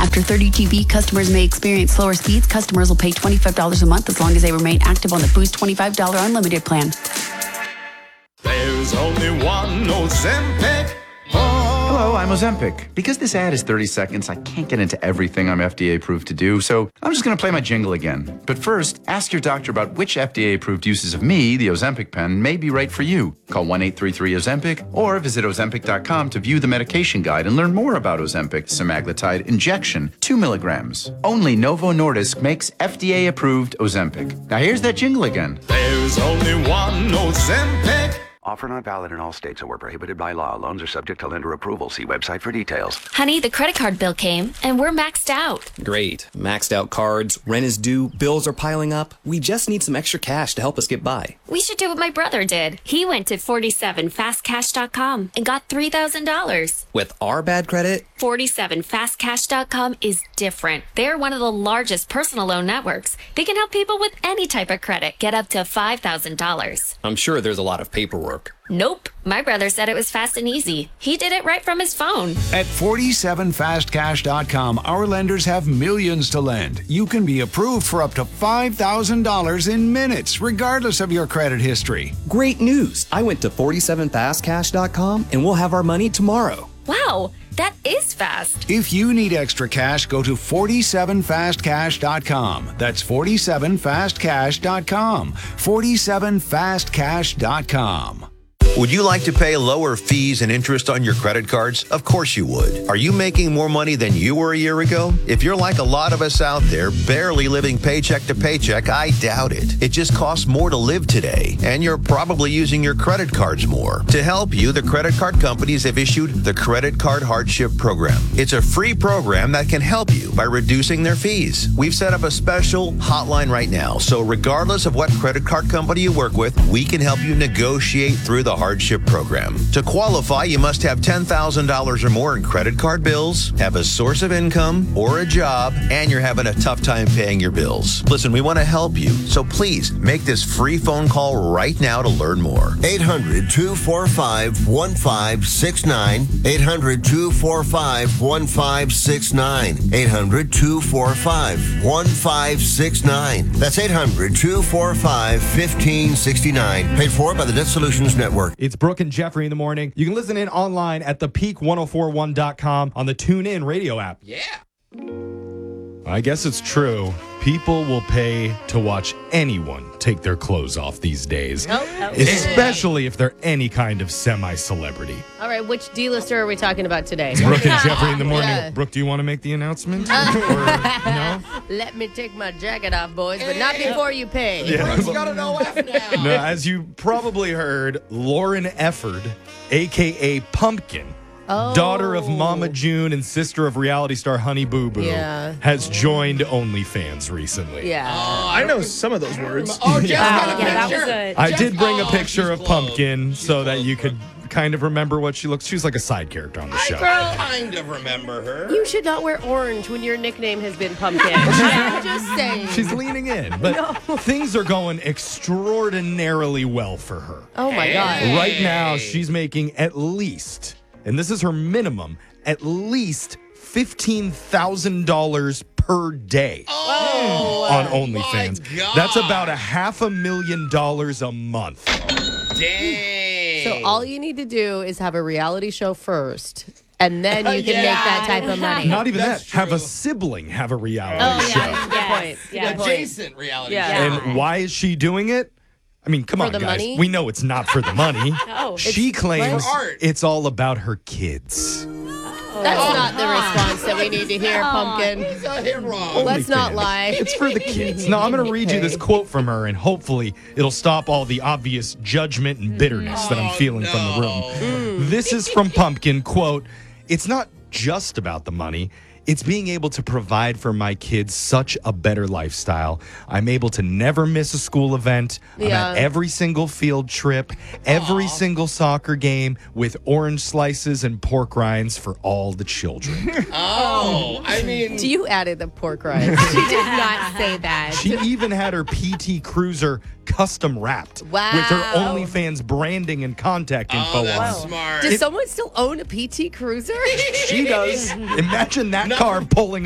After 30 GB, customers may experience slower speeds. Customers will pay $25 a month as long as they remain active on the Boost $25 unlimited plan. There's only one Ozempic. Hello, I'm Ozempic. Because this ad is 30 seconds, I can't get into everything I'm FDA approved to do, so I'm just going to play my jingle again. But first, ask your doctor about which FDA approved uses of me, the Ozempic pen, may be right for you. Call 1-833-OZEMPIC or visit Ozempic.com to view the medication guide and learn more about Ozempic semaglutide injection, 2 milligrams. Only Novo Nordisk makes FDA approved Ozempic. Now here's that jingle again. There's only one Ozempic. Offer not valid in all states or prohibited by law. Loans are subject to lender approval. See website for details. Honey, the credit card bill came, and we're maxed out. Great. Maxed out cards, rent is due, bills are piling up. We just need some extra cash to help us get by. We should do what my brother did. He went to 47fastcash.com and got $3,000. With our bad credit? 47fastcash.com is different. They're one of the largest personal loan networks. They can help people with any type of credit get up to $5,000. I'm sure there's a lot of paperwork. Nope. My brother said it was fast and easy. He did it right from his phone. At 47fastcash.com, our lenders have millions to lend. You can be approved for up to $5,000 in minutes, regardless of your credit history. Great news. I went to 47fastcash.com and we'll have our money tomorrow. Wow, that is fast. If you need extra cash, go to 47fastcash.com. That's 47fastcash.com. 47fastcash.com. Would you like to pay lower fees and interest on your credit cards? Of course you would. Are you making more money than you were a year ago? If you're like a lot of us out there, barely living paycheck to paycheck, I doubt it. It just costs more to live today, and you're probably using your credit cards more. To help you, the credit card companies have issued the Credit Card Hardship Program. It's a free program that can help you by reducing their fees. We've set up a special hotline right now, so regardless of what credit card company you work with, we can help you negotiate through the hardship program. To qualify, you must have $10,000 or more in credit card bills, have a source of income or a job, and you're having a tough time paying your bills. Listen, we want to help you, so please make this free phone call right now to learn more. 800-245-1569. 800-245-1569. 800-245-1569. That's 800-245-1569. Paid for by the Debt Solutions Network. It's Brooke and Jeffrey in the morning. You can listen in online at thepeak1041.com on the TuneIn radio app. Yeah. I guess it's true. People will pay to watch anyone take their clothes off these days. Especially if they're any kind of semi-celebrity. All right, which D-lister are we talking about today? Brooke and Jeffrey in the morning. Yeah. Brooke, do you want to make the announcement? No? Let me take my jacket off, boys, but not before you pay. Yeah. Brooke's got an OF now. No, as you probably heard, Lauren Efford, a.k.a. Pumpkin, daughter of Mama June and sister of reality star Honey Boo Boo, has joined OnlyFans recently. Yeah. I know some of those words. Oh, Jeff got a picture. That was good. I did bring a picture of Pumpkin so that you could kind of remember what she looks. She's like a side character on the show. I kind of remember her. You should not wear orange when your nickname has been Pumpkin. I'm just saying. She's leaning in, but things are going extraordinarily well for her. Oh, my God. Right now, she's making at least, and this is her minimum, at least $15,000 per day on OnlyFans. That's about $500,000 a month. Dang. So all you need to do is have a reality show first, and then you can make that type of money. Not even that. Have a sibling have a reality show. Good point. Adjacent reality show. And why is she doing it? I mean, come on, guys. Money? We know it's not for the money. No, she claims for art. it's all about her kids. That's not the response that we need to hear, Pumpkin. He's got it wrong. Let's not OnlyFans. lie. It's for the kids. No, I'm going to read you this quote from her, and hopefully it'll stop all the obvious judgment and bitterness that I'm feeling from the room. This is from Pumpkin, quote, "It's not just about the money. It's being able to provide for my kids such a better lifestyle. I'm able to never miss a school event. I'm at every single field trip, every single soccer game with orange slices and pork rinds for all the children." I mean... You added the pork rinds. She did not say that. She even had her PT Cruiser custom wrapped with her OnlyFans branding and contact info that's on. smart. Does someone still own a PT Cruiser? She does. Imagine that car pulling